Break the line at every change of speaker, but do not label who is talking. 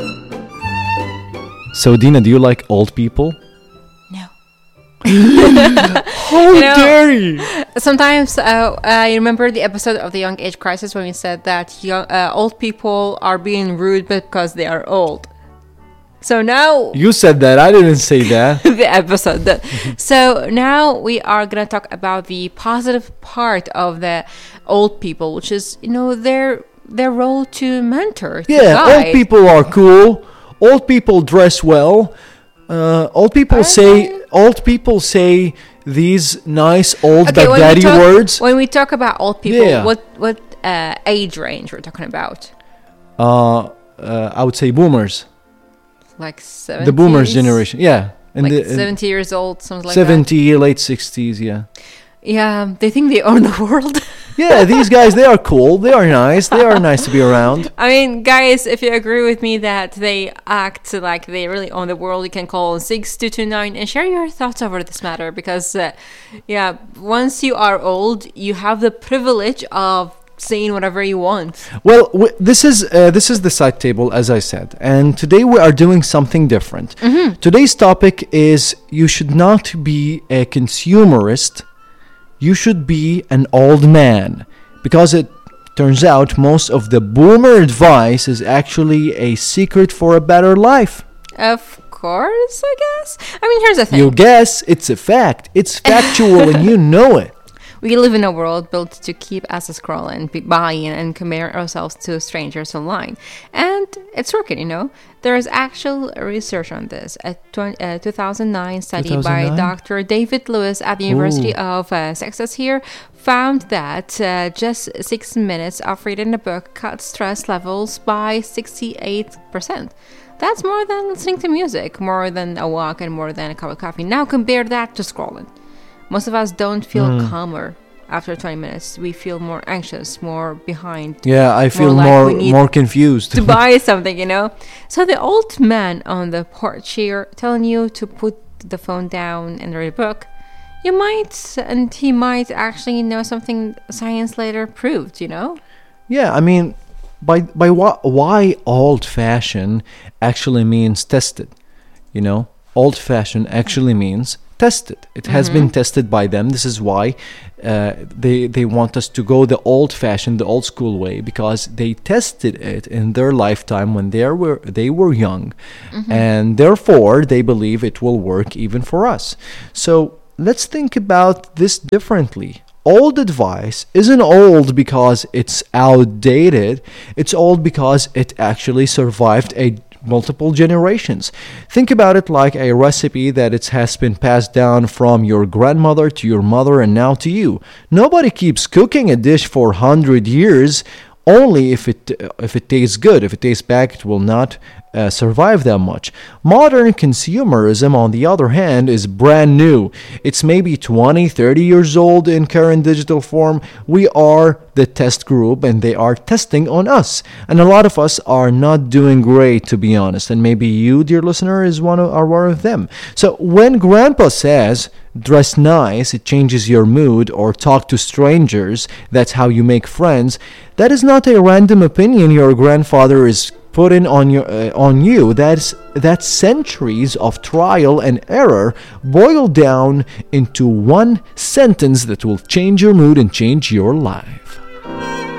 So, Dina, do you like old people?
No.
How dare you?
Sometimes I remember the episode of the Young Age Crisis when we said that old people are being rude because they are old. So now...
You said that. I didn't say that.
the episode. So now we are going to talk about the positive part of the old people, which is, their role to mentor, to guide.
Old people are cool. Old people dress well. Old people say these nice old daddy words.
When we talk about old people, what age range we're talking about?
I would say boomers.
Like 70s?
The boomers generation, yeah.
And like 70 years old, something like
70, late 60s, yeah.
Yeah, they think they own the world.
Yeah, these guys, they are cool. They are nice. They are nice to be around.
I mean, guys, if you agree with me that they act like they really own the world, you can call 6229 and share your thoughts over this matter. Because, once you are old, you have the privilege of saying whatever you want.
Well, this is the side table, as I said, and today we are doing something different.
Mm-hmm.
Today's topic is you should not be a consumerist. You should be an old man, because it turns out most of the boomer advice is actually a secret for a better life.
Of course, I guess. I mean, here's the thing.
You guess, it's a fact. It's factual and you know it.
We live in a world built to keep us scrolling, buying, and comparing ourselves to strangers online. And it's working, There is actual research on this. A 2009 study by Dr. David Lewis at the University of Texas here found that just 6 minutes of reading a book cut stress levels by 68%. That's more than listening to music, more than a walk, and more than a cup of coffee. Now compare that to scrolling. Most of us don't feel calmer after 20 minutes. We feel more anxious, more behind.
Yeah, I feel more confused.
To buy something, So the old man on the porch here telling you to put the phone down and read a book, he might actually know something science later proved,
Yeah, I mean, why old-fashioned actually means tested, Old-fashioned actually means tested. It has been tested by them. This is why they want us to go the old-fashioned, the old-school way, because they tested it in their lifetime when they were young, and therefore they believe it will work even for us. So let's think about this differently. Old advice isn't old because it's outdated. It's old because it actually survived multiple generations. Think about it like a recipe that it has been passed down from your grandmother to your mother and now to you. Nobody keeps cooking a dish for 100 years only if it tastes good. If it tastes bad, it will not survive that much. Modern consumerism, on the other hand, is brand new. It's maybe 20, 30 years old in current digital form. We are the test group and they are testing on us. And a lot of us are not doing great, to be honest. And maybe you, dear listener, are one of them. So when Grandpa says, dress nice, it changes your mood, or talk to strangers, that's how you make friends, that is not a random opinion your grandfather is putting on you. That's centuries of trial and error boiled down into one sentence that will change your mood and change your life.